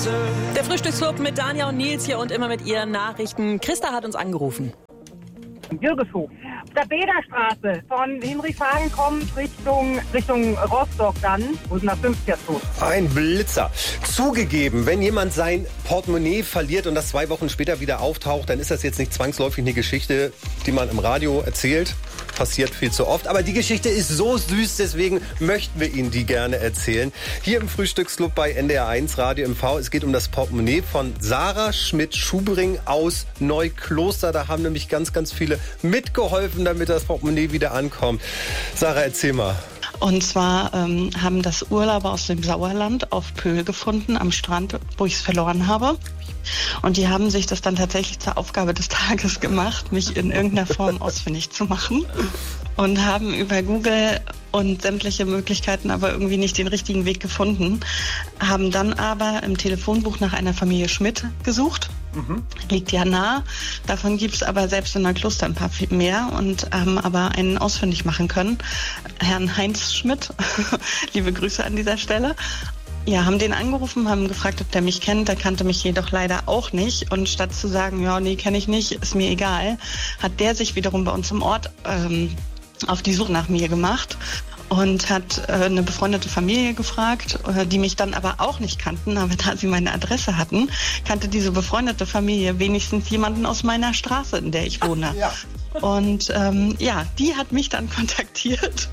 Der Frühstücksclub mit Dania und Nils hier und immer mit ihren Nachrichten. Christa hat uns angerufen. Jürgeshof. Auf der Bäderstraße von Hinrichshagen kommt Richtung Rostock dann, wo es nach 50er tut. Ein Blitzer. Zugegeben, wenn jemand sein Portemonnaie verliert und das 2 Wochen später wieder auftaucht, dann ist das jetzt nicht zwangsläufig eine Geschichte, die man im Radio erzählt. Passiert viel zu oft. Aber die Geschichte ist so süß, deswegen möchten wir Ihnen die gerne erzählen. Hier im Frühstücksclub bei NDR1 Radio MV. Es geht um das Portemonnaie von Sarah Schmidt-Schubring aus Neukloster. Da haben nämlich ganz, ganz viele mitgeholfen, damit das Portemonnaie wieder ankommt. Sarah, erzähl mal. Und zwar haben das Urlauber aus dem Sauerland auf Pöhl gefunden, am Strand, wo ich es verloren habe. Und die haben sich das dann tatsächlich zur Aufgabe des Tages gemacht, mich in irgendeiner Form ausfindig zu machen. Und haben über Google und sämtliche Möglichkeiten aber irgendwie nicht den richtigen Weg gefunden. Haben dann aber im Telefonbuch nach einer Familie Schmidt gesucht. Liegt ja nah. Davon gibt es aber selbst in Neukloster ein paar mehr und haben aber einen ausfindig machen können. Herrn Heinz Schmidt. Liebe Grüße an dieser Stelle. Ja, haben den angerufen, haben gefragt, ob der mich kennt. Der kannte mich jedoch leider auch nicht. Und statt zu sagen, ja, nee, kenne ich nicht, ist mir egal, hat der sich wiederum bei uns im Ort auf die Suche nach mir gemacht und hat eine befreundete Familie gefragt, die mich dann aber auch nicht kannten. Aber da sie meine Adresse hatten, kannte diese befreundete Familie wenigstens jemanden aus meiner Straße, in der ich wohne. Ja. Und die hat mich dann kontaktiert.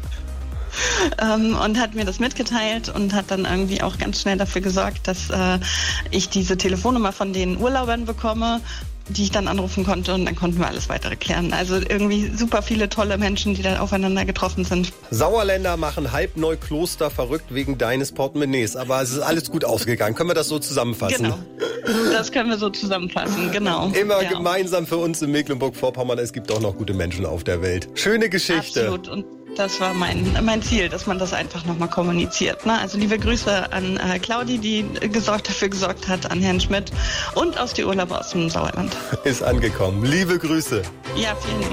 Und hat mir das mitgeteilt und hat dann irgendwie auch ganz schnell dafür gesorgt, dass ich diese Telefonnummer von den Urlaubern bekomme, die ich dann anrufen konnte und dann konnten wir alles weitere klären. Also irgendwie super viele tolle Menschen, die da aufeinander getroffen sind. Sauerländer machen halb Neukloster verrückt wegen deines Portemonnaies, aber es ist alles gut ausgegangen. Können wir das so zusammenfassen? Genau, das können wir so zusammenfassen, genau. Immer gemeinsam für uns in Mecklenburg-Vorpommern. Es gibt auch noch gute Menschen auf der Welt. Schöne Geschichte. Absolut. Und das war mein Ziel, dass man das einfach nochmal kommuniziert. Ne? Also liebe Grüße an Claudi, die dafür gesorgt hat, an Herrn Schmidt und aus die Urlauber aus dem Sauerland. Ist angekommen. Liebe Grüße. Ja, vielen Dank.